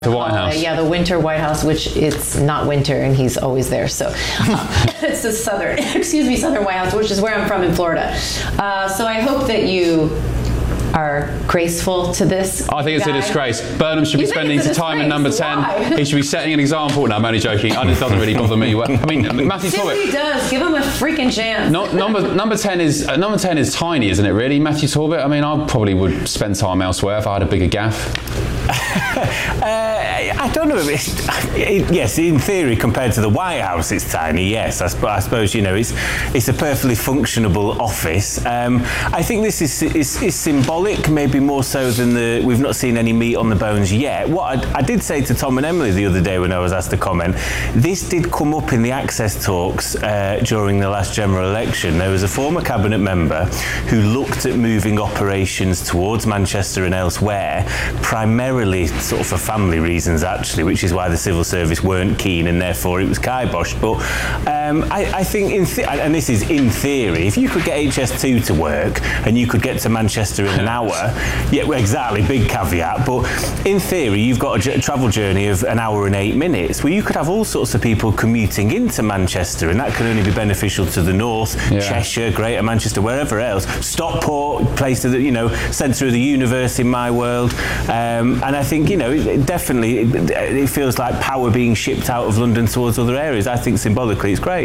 The White House. Yeah, the winter White House, which it's not winter and he's always there. So it's the southern White House, which is where I'm from in Florida. So I hope that you are graceful to this. I think it's a disgrace. Burnham should be spending time at number 10. Why? He should be setting an example. No, I'm only joking. It doesn't really bother me. I mean, Matthew Torbet. He does. Give him a freaking chance. Number 10 is tiny, isn't it? Really, Matthew Torbet. I mean, I probably would spend time elsewhere if I had a bigger gaff. I don't know. Yes, in theory, compared to the White House, it's tiny. Yes, I suppose it's a perfectly functionable office. I think this is symbolic, maybe more so than we've not seen any meat on the bones yet. What I did say to Tom and Emily the other day when I was asked to comment, this did come up in the access talks during the last general election. There was a former cabinet member who looked at moving operations towards Manchester and elsewhere, primarily sort of for family reasons, actually, which is why the civil service weren't keen and therefore it was kiboshed. But I think, and this is in theory, if you could get HS2 to work and you could get to Manchester in an hour, yeah, exactly, big caveat, but in theory you've got a travel journey of an hour and 8 minutes, where you could have all sorts of people commuting into Manchester, and that could only be beneficial to the north, Cheshire, Greater Manchester, wherever else, Stockport, place of the centre of the universe in my world, and I think it feels like power being shipped out of London towards other areas. I think symbolically it's great.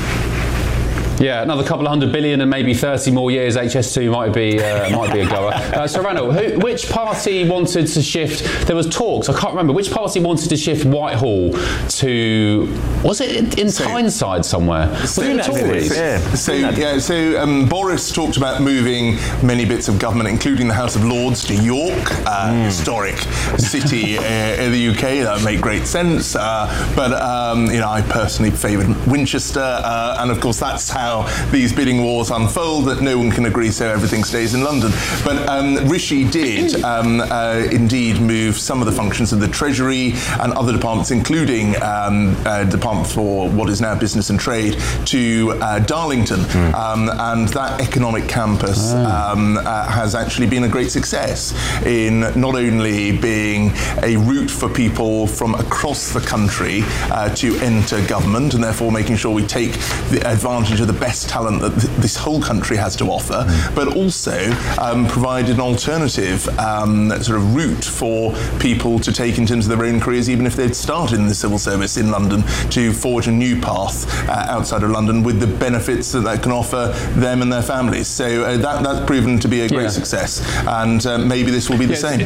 Yeah, another couple of $100 billion and maybe 30 more years. HS2 might be a goer. So Randall, which party wanted to shift? There was talks. I can't remember which party wanted to shift Whitehall to. Was it in Tyneside somewhere? Was it the Tories? So Boris talked about moving many bits of government, including the House of Lords, to York, historic city in the UK. That would make great sense. But I personally favoured Winchester, and of course that's how these bidding wars unfold, that no one can agree, so everything stays in London. But Rishi did indeed move some of the functions of the Treasury and other departments, including Department for what is now Business and Trade, to Darlington. And that economic campus has actually been a great success in not only being a route for people from across the country to enter government, and therefore making sure we take the advantage of the best talent that this whole country has to offer, but also provided an alternative sort of route for people to take in terms of their own careers, even if they'd started in the civil service in London, to forge a new path outside of London with the benefits that can offer them and their families. So that's proven to be a great success, and maybe this will be the same.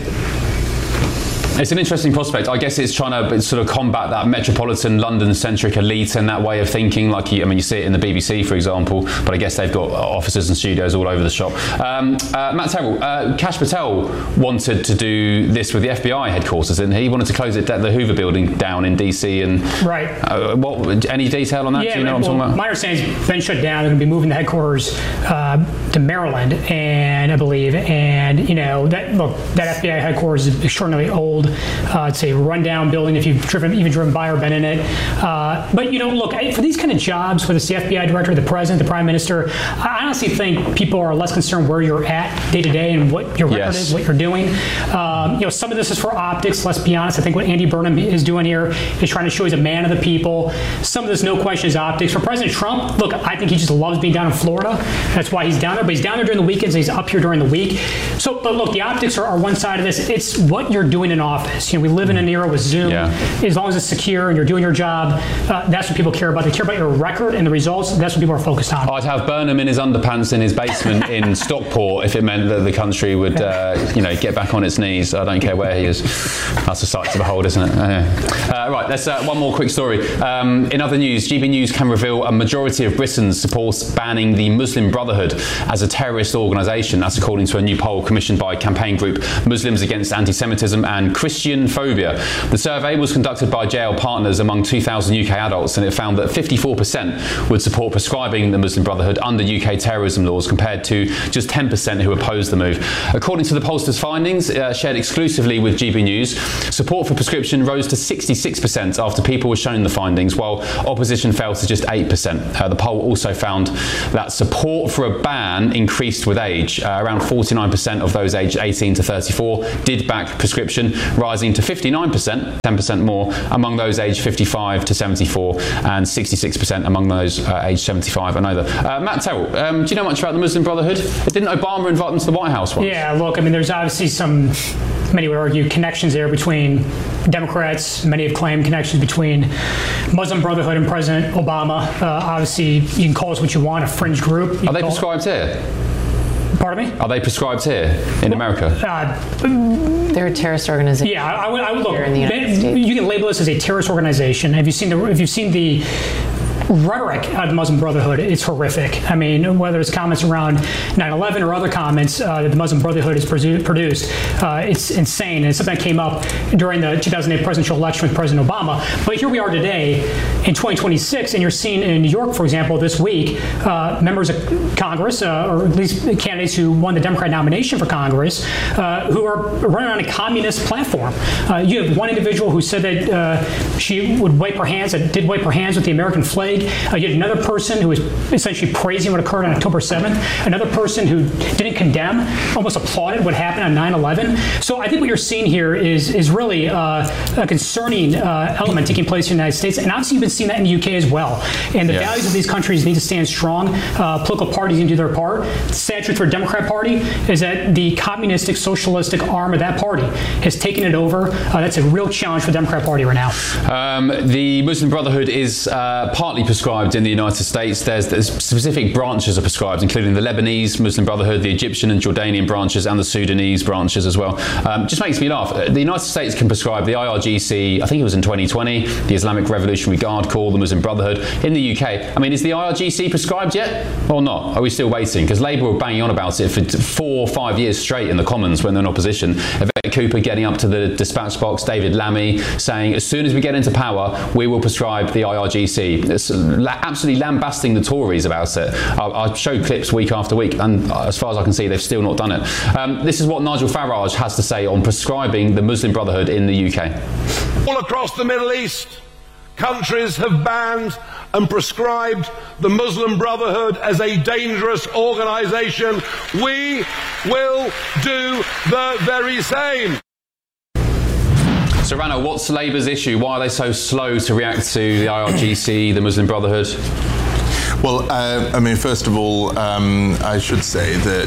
It's an interesting prospect. I guess it's trying to sort of combat that metropolitan London-centric elite and that way of thinking. You see it in the BBC, for example, but I guess they've got offices and studios all over the shop. Matt Terrell, Kash Patel wanted to do this with the FBI headquarters, didn't he? He wanted to close the Hoover building down in DC. And right. Any detail on that? Yeah, do you know what I'm talking about? My understanding is it's been shut down. They're going to be moving the headquarters to Maryland, and I believe, and that FBI headquarters is extraordinarily old. It's a rundown building if you've driven by or been in it. But look, for these kind of jobs, whether it's the FBI director, the president, the prime minister, I honestly think people are less concerned where you're at day to day and what your record is, what you're doing. Some of this is for optics. Let's be honest. I think what Andy Burnham is doing here is trying to show he's a man of the people. Some of this, no question, is optics. For President Trump, look, I think he just loves being down in Florida. That's why he's down there. But he's down there during the weekends. And he's up here during the week. So, but look, the optics are one side of this. It's what you're doing in office. We live in an era with Zoom. Yeah. As long as it's secure and you're doing your job, that's what people care about. They care about your record and the results. That's what people are focused on. I'd have Burnham in his underpants in his basement in Stockport if it meant that the country would, get back on its knees. I don't care where he is. That's a sight to behold, isn't it? Right, let's one more quick story. In other news, GB News can reveal a majority of Britons supports banning the Muslim Brotherhood as a terrorist organisation. That's according to a new poll commissioned by campaign group Muslims Against Anti-Semitism and Christian Phobia. The survey was conducted by JL Partners among 2,000 UK adults, and it found that 54% would support prescribing the Muslim Brotherhood under UK terrorism laws, compared to just 10% who opposed the move. According to the pollster's findings, shared exclusively with GB News, support for prescription rose to 66% after people were shown the findings, while opposition fell to just 8%. The poll also found that support for a ban increased with age. Around 49% of those aged 18 to 34 did back prescription, rising to 59%, 10% more among those aged 55 to 74, and 66% among those aged 75 and over. Matt Terrell, do you know much about the Muslim Brotherhood? Didn't Obama invite them to the White House once? Yeah, look, I mean, there's obviously many would argue, connections there between Democrats. Many have claimed connections between Muslim Brotherhood and President Obama. Obviously, you can call us what you want, a fringe group. Are they prescribed here? Pardon me? Are they prescribed here in America? They're a terrorist organization. Yeah, I would look. Here in the United States. You can label this as a terrorist organization. If you've seen the rhetoric of the Muslim Brotherhood, it's horrific. I mean, whether it's comments around 9/11 or other comments that the Muslim Brotherhood has produced, it's insane. And it's something that came up during the 2008 presidential election with President Obama. But here we are today in 2026, and you're seeing in New York, for example, this week, members of Congress, or at least candidates who won the Democrat nomination for Congress, who are running on a communist platform. You have one individual who said that she would wipe her hands with the American flag. You had another person who was essentially praising what occurred on October 7th. Another person who didn't condemn, almost applauded what happened on 9/11. So I think what you're seeing here is really a concerning element taking place in the United States. And obviously you've been seeing that in the UK as well. And the values of these countries need to stand strong. Political parties need to do their part. The sad truth for the Democrat Party is that the communistic, socialistic arm of that party has taken it over. That's a real challenge for the Democrat Party right now. The Muslim Brotherhood is partly prescribed in the United States. There's specific branches are prescribed, including the Lebanese Muslim Brotherhood, the Egyptian and Jordanian branches, and the Sudanese branches as well. Just makes me laugh. The United States can prescribe the IRGC, I think it was in 2020, the Islamic Revolutionary Guard Corps, the Muslim Brotherhood. In the UK, I mean, is the IRGC prescribed yet or not? Are we still waiting? Because Labour were banging on about it for 4 or 5 years straight in the Commons when they're in opposition. Yvette Cooper getting up to the dispatch box, David Lammy saying, as soon as we get into power, we will prescribe the IRGC. It's absolutely lambasting the Tories about it. I showed clips week after week, and as far as I can see, they've still not done it. This is what Nigel Farage has to say on prescribing the Muslim Brotherhood in the UK. All across the Middle East, countries have banned and prescribed the Muslim Brotherhood as a dangerous organisation. We will do the very same. So, Rano, what's Labour's issue? Why are they so slow to react to the IRGC, the Muslim Brotherhood? Well, I mean, first of all, I should say that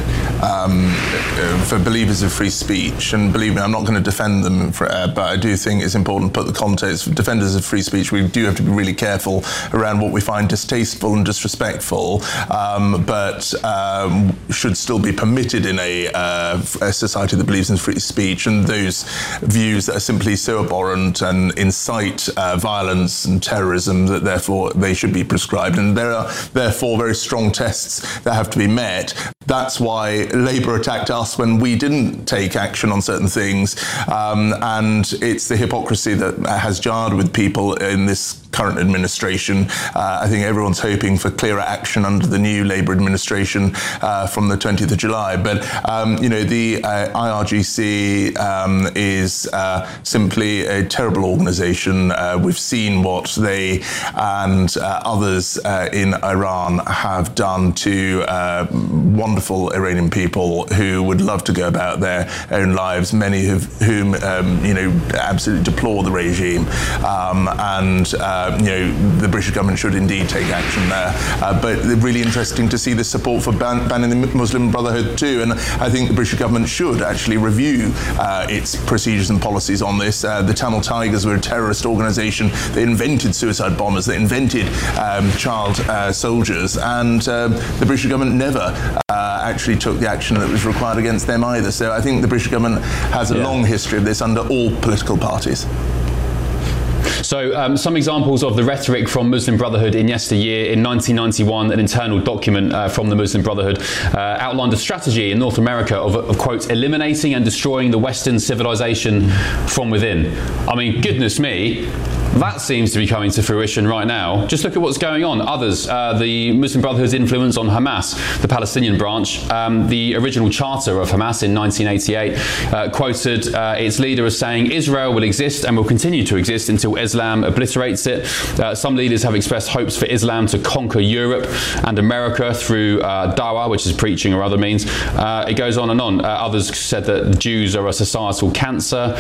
for believers of free speech, and believe me, I'm not going to defend them, but I do think it's important to put the context. For defenders of free speech, we do have to be really careful around what we find distasteful and disrespectful, but should still be permitted in a society that believes in free speech, and those views that are simply so abhorrent and incite violence and terrorism that therefore they should be prescribed. And there are therefore very strong tests that have to be met. That's why Labour attacked us when we didn't take action on certain things, and it's the hypocrisy that has jarred with people in this current administration. I think everyone's hoping for clearer action under the new Labour administration from the 20th of July. But, you know, the IRGC is simply a terrible organisation. We've seen what they and others in Iran have done to wonderful Iranian people who would love to go about their own lives, many of whom, you know, absolutely deplore the regime. You know, the British government should indeed take action there. But really interesting to see the support for banning the Muslim Brotherhood too. And I think the British government should actually review its procedures and policies on this. The Tamil Tigers were a terrorist organisation. They invented suicide bombers. They invented child soldiers. And the British government never actually took the action that was required against them either. So I think the British government has a long history of this under all political parties. So some examples of the rhetoric from Muslim Brotherhood in yesteryear. In 1991, an internal document from the Muslim Brotherhood outlined a strategy in North America of, quote, eliminating and destroying the Western civilization from within. I mean, goodness me, That seems to be coming to fruition right now. Just look at what's going on. Others, the Muslim Brotherhood's influence on Hamas, the Palestinian branch. The original charter of Hamas in 1988 quoted its leader as saying, Israel will exist and will continue to exist until Islam obliterates it. Some leaders have expressed hopes for Islam to conquer Europe and America through dawah, which is preaching or other means. It goes on and on. Others said that the Jews are a societal cancer.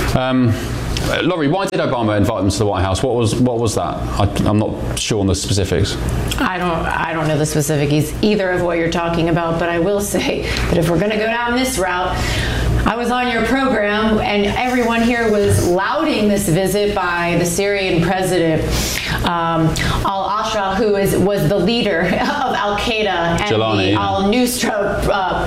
Laurie, why did Obama invite them to the White House? What was that? I'm not sure on the specifics. I don't know the specifics either of what you're talking about, but I will say that if we're going to go down this route, I was on your program and everyone here was lauding this visit by the Syrian president, al-Ashra, who was the leader of al-Qaeda and Jalani, the al-Nusra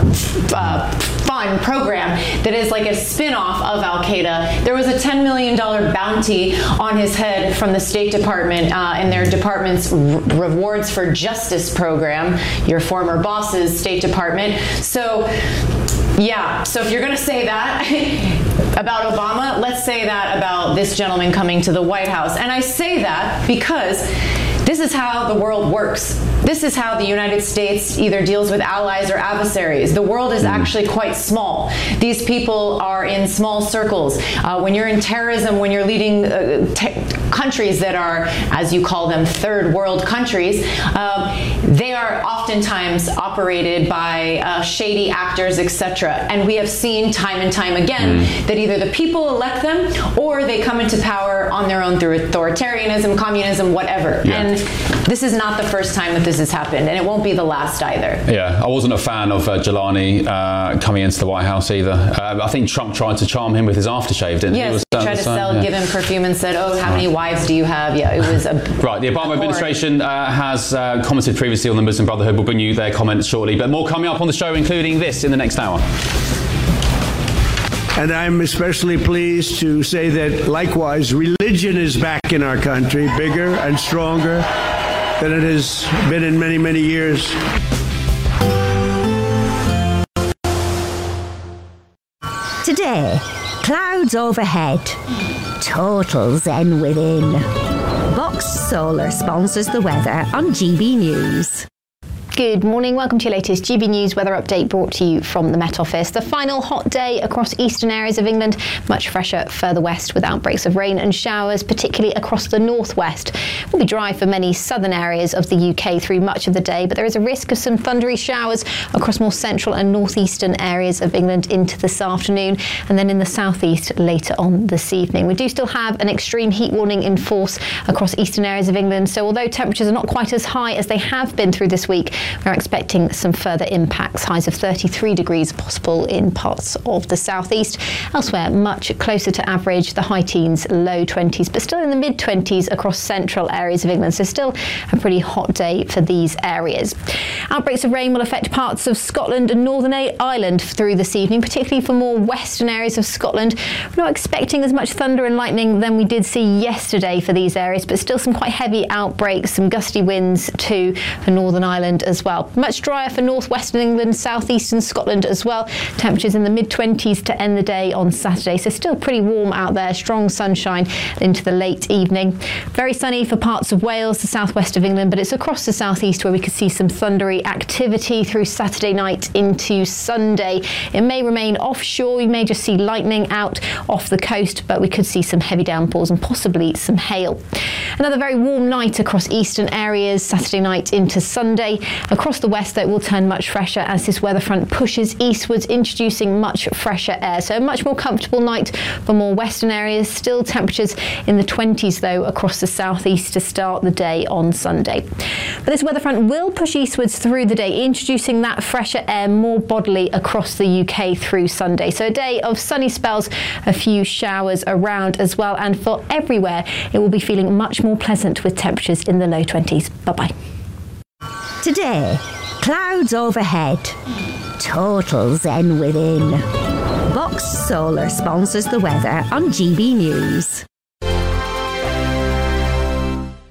fund program that is like a spin-off of al-Qaeda. There was a $10 million bounty on his head from the State Department and their department's Rewards for Justice program, your former boss's State Department. So yeah, so if you're going to say that about Obama, let's say that about this gentleman coming to the White House. And I say that because this is how the world works. This is how the United States either deals with allies or adversaries. The world is actually quite small. These people are in small circles. When you're in terrorism, when you're leading countries that are, as you call them, third world countries, they are oftentimes operated by shady actors, etc. And we have seen time and time again that either the people elect them or they come into power on their own through authoritarianism, communism, whatever. Yeah. And this is not the first time that this has happened, and it won't be the last either. Yeah, I wasn't a fan of Jalani coming into the White House either. I think Trump tried to charm him with his aftershave, didn't he? Yes, he tried to give him perfume and said, oh, how many wives do you have? Yeah, it was a... Right, the Obama administration has commented previously on the Muslim Brotherhood. We'll bring you their comments shortly, but more coming up on the show, including this in the next hour. And I'm especially pleased to say that, likewise, religion is back in our country, bigger and stronger than it has been in many, many years. Today, clouds overhead, total zen within. Box Solar sponsors the weather on GB News. Good morning, welcome to your latest GB News weather update brought to you from the Met Office. The final hot day across eastern areas of England, much fresher further west with outbreaks of rain and showers, particularly across the northwest. It will be dry for many southern areas of the UK through much of the day, but there is a risk of some thundery showers across more central and northeastern areas of England into this afternoon, and then in the southeast later on this evening. We do still have an extreme heat warning in force across eastern areas of England, so although temperatures are not quite as high as they have been through this week, we're expecting some further impacts. Highs of 33 degrees possible in parts of the southeast. Elsewhere, much closer to average, the high teens, low 20s, but still in the mid 20s across central areas of England. So still a pretty hot day for these areas. Outbreaks of rain will affect parts of Scotland and Northern Ireland through this evening, particularly for more western areas of Scotland. We're not expecting as much thunder and lightning than we did see yesterday for these areas, but still some quite heavy outbreaks, some gusty winds too for Northern Ireland as well. Much drier for northwestern England, southeastern Scotland as well. Temperatures in the mid-20s to end the day on Saturday, so still pretty warm out there. Strong sunshine into the late evening. Very sunny for parts of Wales, the southwest of England, but it's across the southeast where we could see some thundery activity through Saturday night into Sunday. It may remain offshore. We may just see lightning out off the coast, but we could see some heavy downpours and possibly some hail. Another very warm night across eastern areas, Saturday night into Sunday. Across the west, though, it will turn much fresher as this weather front pushes eastwards, introducing much fresher air. So a much more comfortable night for more western areas. Still temperatures in the 20s, though, across the southeast to start the day on Sunday. But this weather front will push eastwards through the day, introducing that fresher air more bodily across the UK through Sunday. So a day of sunny spells, a few showers around as well. And for everywhere, it will be feeling much more pleasant with temperatures in the low 20s. Bye-bye. Today, clouds overhead, total zen within. Box Solar sponsors the weather on GB News.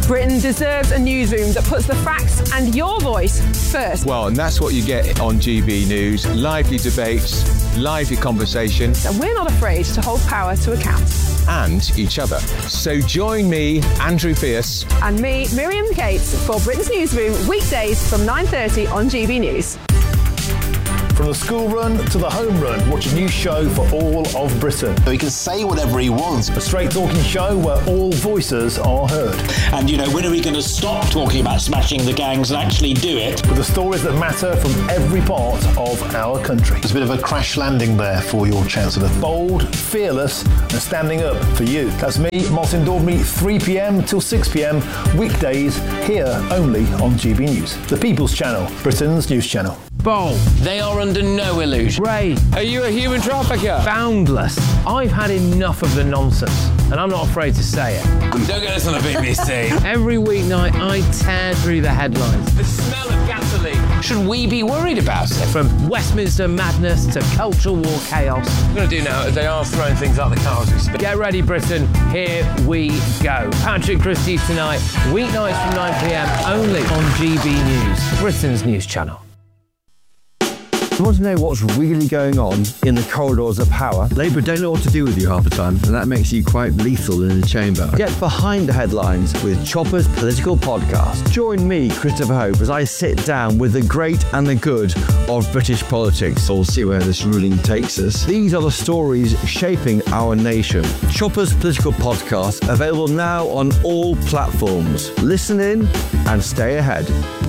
Britain deserves a newsroom that puts the facts and your voice first. Well, and that's what you get on GB News. Lively debates, lively conversation. And we're not afraid to hold power to account. And each other. So join me, Andrew Pierce. And me, Miriam Gates, for Britain's Newsroom, weekdays from 9:30 on GB News. From the school run to the home run, watch a new show for all of Britain. He can say whatever he wants. A straight talking show where all voices are heard. And, you know, when are we going to stop talking about smashing the gangs and actually do it? With the stories that matter from every part of our country. There's a bit of a crash landing there for your Chancellor. Bold, fearless and standing up for you. That's me, Martin Daubney, 3 p.m. till 6 p.m. weekdays here only on GB News. The People's Channel, Britain's news channel. Bold. They are under no illusion. Ray. Are you a human trafficker? Boundless. I've had enough of the nonsense, and I'm not afraid to say it. Don't get this on the BBC. Every weeknight, I tear through the headlines. The smell of gasoline. Should we be worried about it? From Westminster madness to cultural war chaos. What I'm going to do now is they are throwing things out the car as we speak. Get ready, Britain. Here we go. Patrick Christie's tonight, weeknights from 9 p.m. only on GB News, Britain's news channel. You want to know what's really going on in the corridors of power? Labour don't know what to do with you half the time, and that makes you quite lethal in the chamber. Get behind the headlines with Chopper's Political Podcast. Join me, Christopher Hope, as I sit down with the great and the good of British politics. We'll see where this ruling takes us. These are the stories shaping our nation. Chopper's Political Podcast, available now on all platforms. Listen in and stay ahead.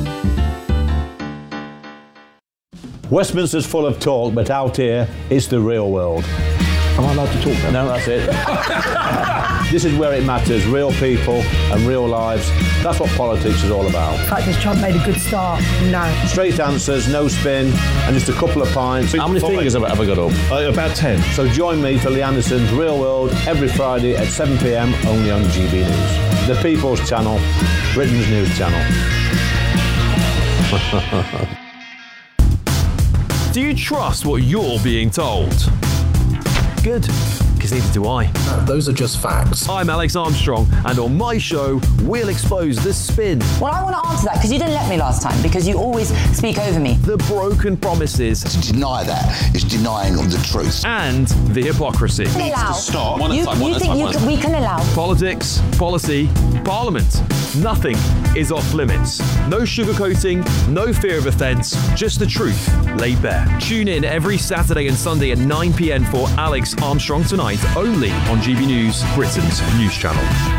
Westminster's full of talk, but out here, it's the real world. Am I allowed to talk then? No, that's it. This is where it matters, real people and real lives. That's what politics is all about. In fact, has Trump made a good start? No. Straight answers, no spin, and just a couple of pints. How many fingers have I got up? About 10. So join me for Lee Anderson's Real World every Friday at 7 p.m. only on GB News. The People's Channel, Britain's news channel. Do you trust what you're being told? Good, because neither do I. Those are just facts. I'm Alex Armstrong, and on my show, we'll expose the spin. Well, I want to answer that, because you didn't let me last time, because you always speak over me. The broken promises. To deny that is denying of the truth. And the hypocrisy. We can allow. Stop. We can allow. Politics, policy, parliament. Nothing is off limits. No sugarcoating, no fear of offence, just the truth laid bare. Tune in every Saturday and Sunday at 9 p.m. for Alex Armstrong Tonight, only on GB News, Britain's news channel.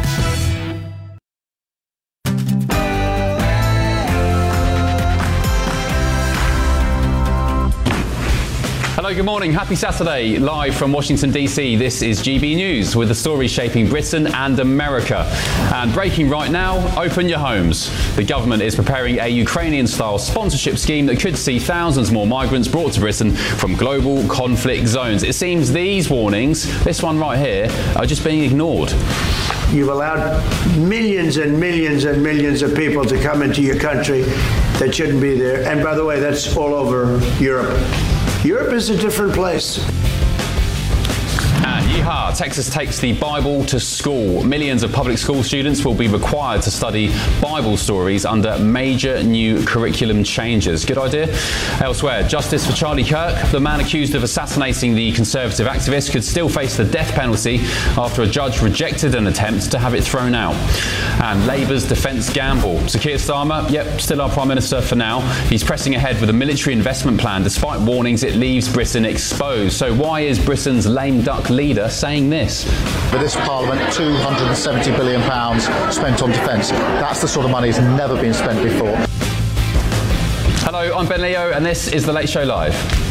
Hello, good morning. Happy Saturday. Live from Washington, D.C., this is GB News with the stories shaping Britain and America. And breaking right now, open your homes. The government is preparing a Ukrainian-style sponsorship scheme that could see thousands more migrants brought to Britain from global conflict zones. It seems these warnings, this one right here, are just being ignored. You've allowed millions and millions and millions of people to come into your country that shouldn't be there. And by the way, that's all over Europe. Europe is a different place. And yeehaw, Texas takes the Bible to school. Millions of public school students will be required to study Bible stories under major new curriculum changes. Good idea? Elsewhere, justice for Charlie Kirk, the man accused of assassinating the Conservative activist, could still face the death penalty after a judge rejected an attempt to have it thrown out. And Labour's defence gamble. Sir Keir Starmer, yep, still our Prime Minister for now. He's pressing ahead with a military investment plan despite warnings it leaves Britain exposed. So why is Britain's lame duck leader saying this? For this Parliament, £270 billion spent on defence. That's the sort of money that's never been spent before. Hello, I'm Ben Leo, and this is The Late Show Live.